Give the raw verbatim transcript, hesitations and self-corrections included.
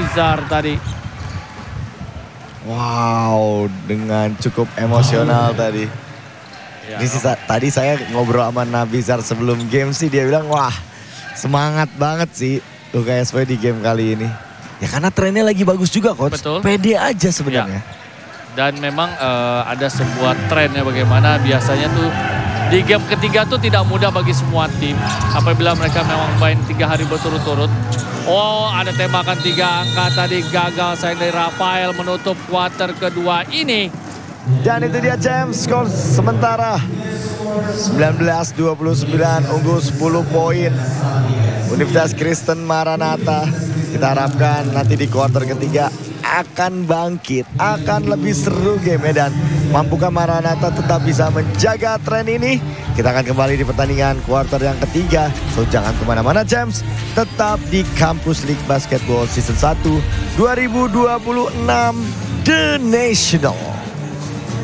Nabizar tadi. Wow, dengan cukup emosional tadi. Ya, Ini sih, tadi saya ngobrol sama Nabizar sebelum game sih, dia bilang wah semangat banget sih U K S W di game kali ini. Ya karena trennya lagi bagus juga coach. Betul. Pede aja sebenarnya. Ya. Dan memang uh, ada sebuah tren ya bagaimana biasanya tuh di game ketiga tuh tidak mudah bagi semua tim. Apabila mereka memang main tiga hari berturut-turut. Oh, ada tembakan tiga angka tadi gagal sayang dari Rafael menutup kuarter kedua ini. Dan itu dia James, skor sementara sembilan belas dua puluh sembilan, unggul sepuluh poin Universitas Kristen Maranatha. Kita harapkan nanti di kuarter ketiga akan bangkit, akan lebih seru game dan mampukah Maranatha tetap bisa menjaga tren ini? Kita akan kembali di pertandingan kuarter yang ketiga. So jangan kemana-mana James, tetap di Kampus League Basketball Season satu dua ribu dua puluh enam The National.